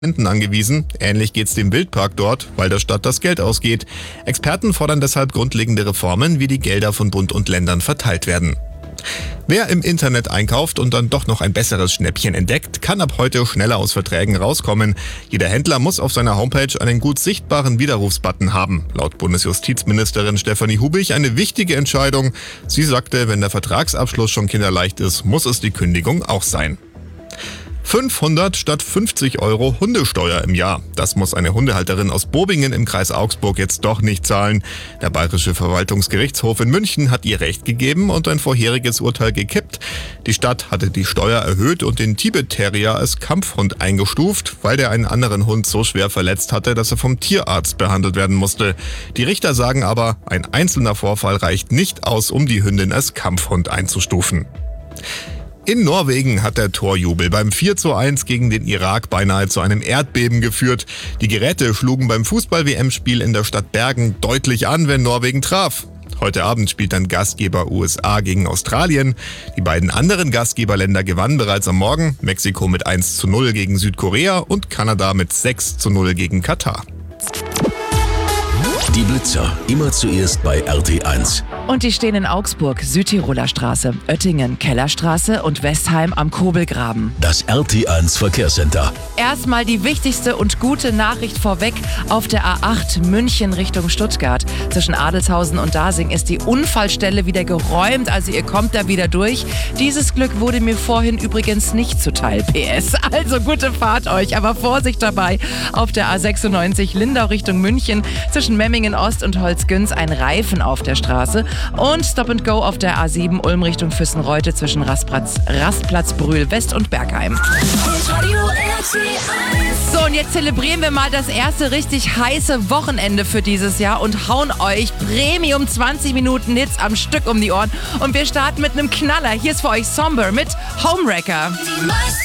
Spenden angewiesen. Ähnlich geht's dem Wildpark dort, weil der Stadt das Geld ausgeht. Experten fordern deshalb grundlegende Reformen, wie die Gelder von Bund und Ländern verteilt werden. Wer im Internet einkauft und dann doch noch ein besseres Schnäppchen entdeckt, kann ab heute schneller aus Verträgen rauskommen. Jeder Händler muss auf seiner Homepage einen gut sichtbaren Widerrufsbutton haben. Laut Bundesjustizministerin Stefanie Hubich eine wichtige Entscheidung. Sie sagte, wenn der Vertragsabschluss schon kinderleicht ist, muss es die Kündigung auch sein. 500 statt 50 € Hundesteuer im Jahr. Das muss eine Hundehalterin aus Bobingen im Kreis Augsburg jetzt doch nicht zahlen. Der Bayerische Verwaltungsgerichtshof in München hat ihr Recht gegeben und ein vorheriges Urteil gekippt. Die Stadt hatte die Steuer erhöht und den Tibet Terrier als Kampfhund eingestuft, weil der einen anderen Hund so schwer verletzt hatte, dass er vom Tierarzt behandelt werden musste. Die Richter sagen aber, ein einzelner Vorfall reicht nicht aus, um die Hündin als Kampfhund einzustufen. In Norwegen hat der Torjubel beim 4:1 gegen den Irak beinahe zu einem Erdbeben geführt. Die Geräte schlugen beim Fußball-WM-Spiel in der Stadt Bergen deutlich an, wenn Norwegen traf. Heute Abend spielt dann Gastgeber USA gegen Australien. Die beiden anderen Gastgeberländer gewannen bereits am Morgen. Mexiko mit 1:0 gegen Südkorea und Kanada mit 6:0 gegen Katar. Die Blitzer, immer zuerst bei RT1. Und die stehen in Augsburg, Südtiroler Straße, Oettingen, Kellerstraße und Westheim am Kobelgraben. Das RT1 Verkehrscenter. Erstmal die wichtigste und gute Nachricht vorweg. Auf der A8 München Richtung Stuttgart. Zwischen Adelshausen und Dasing ist die Unfallstelle wieder geräumt, also ihr kommt da wieder durch. Dieses Glück wurde mir vorhin übrigens nicht zuteil, PS. Also gute Fahrt euch, aber Vorsicht dabei. Auf der A96 Lindau Richtung München zwischen Memmingen Ost und Holzgünz ein Reifen auf der Straße. Und Stop and Go auf der A7 Ulm Richtung Füssenreute zwischen Rastplatz Brühl West und Bergheim. So, und jetzt zelebrieren wir mal das erste richtig heiße Wochenende für dieses Jahr und hauen euch Premium 20 Minuten Hits am Stück um die Ohren. Und wir starten mit einem Knaller. Hier ist für euch Somber mit Homewrecker.